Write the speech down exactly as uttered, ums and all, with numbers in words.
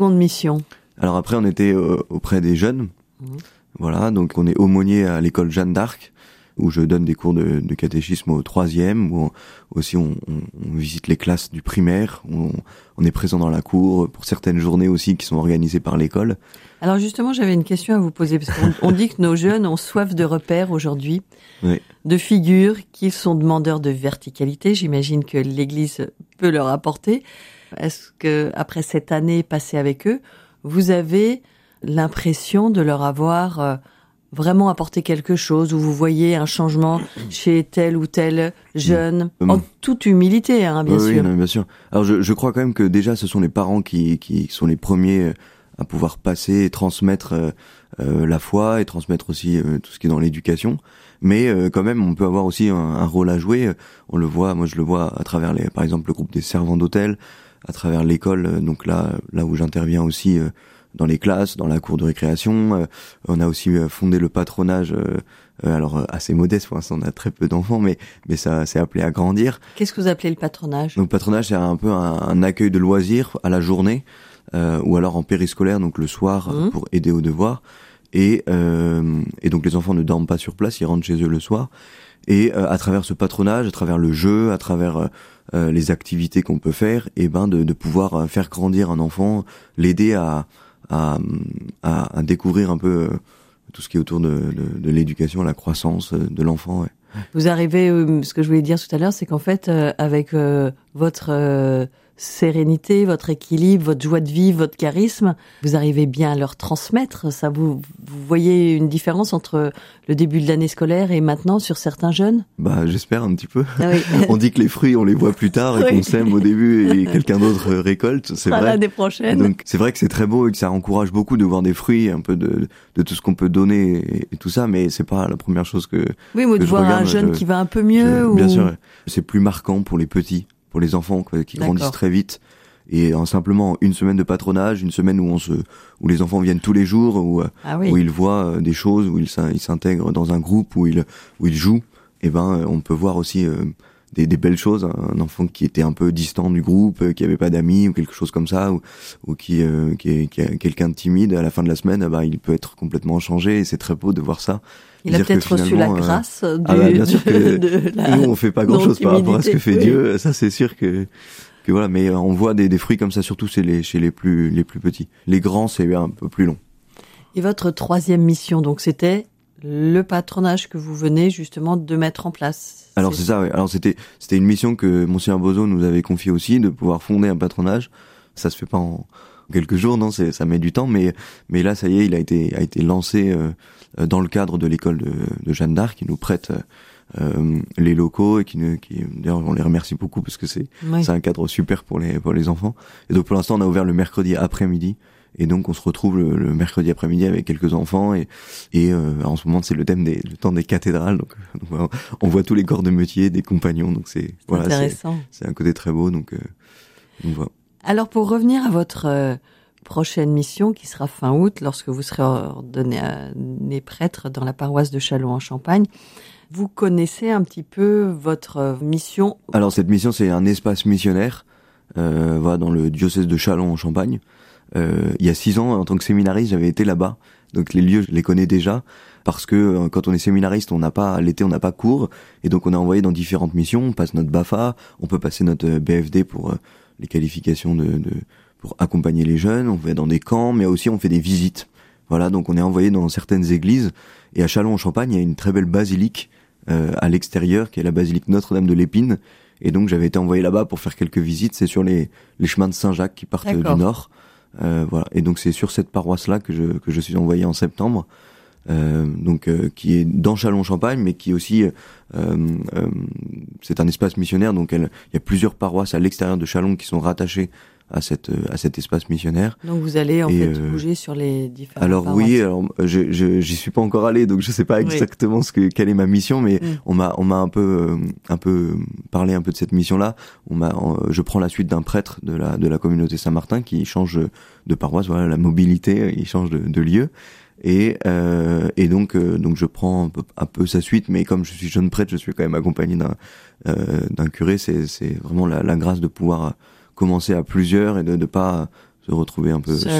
Seconde mission. Alors après, on était euh, auprès des jeunes. Mmh. Voilà, donc on est aumônier à l'école Jeanne d'Arc, où je donne des cours de, de catéchisme au troisième, où on, aussi on, on, on visite les classes du primaire, où on, on est présent dans la cour pour certaines journées aussi qui sont organisées par l'école. Alors justement, j'avais une question à vous poser, parce qu'on on dit que nos jeunes ont soif de repères aujourd'hui, oui. de figures, qu'ils sont demandeurs de verticalité. J'imagine que l'Église peut leur apporter. Est-ce que, après cette année passée avec eux, vous avez l'impression de leur avoir euh, vraiment apporté quelque chose, où vous voyez un changement chez tel ou tel jeune, mmh. en toute humilité, hein, bien oui, sûr. Oui, non, bien sûr. Alors je, je crois quand même que déjà ce sont les parents qui, qui sont les premiers à pouvoir passer et transmettre euh, euh, la foi et transmettre aussi euh, tout ce qui est dans l'éducation. Mais euh, quand même, on peut avoir aussi un, un rôle à jouer. On le voit, moi je le vois à travers les, par exemple le groupe des servants d'hôtel, à travers l'école. Donc là, là où j'interviens aussi. Euh, dans les classes, dans la cour de récréation. Euh, on a aussi euh, fondé le patronage, euh, euh, alors euh, assez modeste, pour l'instant on a très peu d'enfants, mais mais ça s'est appelé à grandir. Qu'est-ce que vous appelez le patronage ? Donc le patronage, c'est un peu un, un accueil de loisirs à la journée, euh, ou alors en périscolaire, donc le soir, mmh. pour aider aux devoirs. Et, euh, et donc les enfants ne dorment pas sur place, ils rentrent chez eux le soir. Et euh, à travers ce patronage, à travers le jeu, à travers euh, les activités qu'on peut faire, et ben de, de pouvoir faire grandir un enfant, l'aider à À, à, à découvrir un peu euh, tout ce qui est autour de, de, de l'éducation, la croissance euh, de l'enfant. Ouais. Vous arrivez, euh, ce que je voulais dire tout à l'heure, c'est qu'en fait, euh, avec euh, votre euh, sérénité, votre équilibre, votre joie de vivre, votre charisme, vous arrivez bien à leur transmettre. Ça, vous, vous voyez une différence entre le début de l'année scolaire et maintenant sur certains jeunes ? Bah, j'espère un petit peu. Ah oui. On dit que les fruits, on les voit plus tard et oui. qu'on sème au début et quelqu'un d'autre récolte. C'est vrai. L'année prochaine. Donc, c'est vrai que c'est très beau et que ça encourage beaucoup de voir des fruits, un peu de, de tout ce qu'on peut donner et, et tout ça, mais c'est pas la première chose que. Oui, mais que de voir regarde, un jeune je, qui va un peu mieux. Je, ou... Bien sûr, c'est plus marquant pour les petits, pour les enfants qui D'accord. grandissent très vite. Et en simplement une semaine de patronage, une semaine où on se, où les enfants viennent tous les jours, où, ah oui. où ils voient des choses, où ils s'intègrent dans un groupe, où ils, où ils jouent. Et ben, on peut voir aussi euh, des, des belles choses. Un enfant qui était un peu distant du groupe, qui avait pas d'amis ou quelque chose comme ça, ou, ou qui, euh, qui est, qui est quelqu'un de timide. À la fin de la semaine, bah, il peut être complètement changé. Et c'est très beau de voir ça. Il a peut-être reçu la grâce euh, du, ah bah, bien sûr que de la nous on fait pas grand chose par rapport à ce que fait oui. Dieu. Ça c'est sûr que que voilà, mais on voit des, des fruits comme ça, surtout chez les, chez les plus, les plus petits. Les grands, c'est un peu plus long. Et votre troisième mission, donc, c'était le patronage que vous venez justement de mettre en place. Alors c'est, c'est ça, oui. Alors c'était, c'était une mission que Monseigneur Bozo nous avait confiée aussi, de pouvoir fonder un patronage. Ça se fait pas en quelques jours, non, c'est, ça met du temps, mais, mais là, ça y est, il a été, a été lancé euh, dans le cadre de l'école de, de Jeanne d'Arc, qui nous prête euh, Euh, les locaux et qui, qui d'ailleurs on les remercie beaucoup parce que c'est oui. c'est un cadre super pour les pour les enfants. Et donc pour l'instant on a ouvert le mercredi après-midi et donc on se retrouve le, le mercredi après-midi avec quelques enfants et et euh, en ce moment c'est le thème des le temps des cathédrales donc, donc on voit tous les corps de métier des compagnons donc c'est, c'est voilà intéressant. C'est, c'est un côté très beau donc, euh, donc voilà. Alors pour revenir à votre euh, prochaine mission qui sera fin août lorsque vous serez ordonné euh, prêtre dans la paroisse de Châlons en Champagne. Vous connaissez un petit peu votre mission ? Alors cette mission, c'est un espace missionnaire, euh, voilà, dans le diocèse de Châlons en Champagne. Euh, il y a six ans, en tant que séminariste, j'avais été là-bas. Donc les lieux, je les connais déjà, parce que euh, quand on est séminariste, on n'a pas l'été, on n'a pas cours, et donc on est envoyé dans différentes missions. On passe notre B A F A, on peut passer notre B F D pour euh, les qualifications de, de pour accompagner les jeunes. On va dans des camps, mais aussi on fait des visites. Voilà, donc on est envoyé dans certaines églises. Et à Châlons en Champagne, il y a une très belle basilique. Euh, à l'extérieur, qui est la basilique Notre-Dame de l'Épine. Et donc, j'avais été envoyé là-bas pour faire quelques visites. C'est sur les, les chemins de Saint-Jacques qui partent D'accord. du nord. Euh, voilà. Et donc, c'est sur cette paroisse-là que je, que je suis envoyé en septembre. Euh, donc, euh, qui est dans Châlons-Champagne, mais qui est aussi, euh, euh, c'est un espace missionnaire. Donc, elle, il y a plusieurs paroisses à l'extérieur de Châlons qui sont rattachées à cette à cet espace missionnaire. Donc vous allez en et fait euh, bouger sur les différentes alors paroisses. oui, alors je, je j'y suis pas encore allé donc je sais pas exactement oui. ce que quelle est ma mission mais mm. on m'a on m'a un peu euh, un peu parlé un peu de cette mission-là. On m'a euh, je prends la suite d'un prêtre de la de la communauté Saint-Martin qui change de paroisse, voilà, la mobilité, il change de, de lieu. Et euh, et donc euh, donc je prends un peu, un peu sa suite, mais comme je suis jeune prêtre, je suis quand même accompagné d'un euh, d'un curé. C'est c'est vraiment la, la grâce de pouvoir commencer à plusieurs et de ne pas se retrouver un peu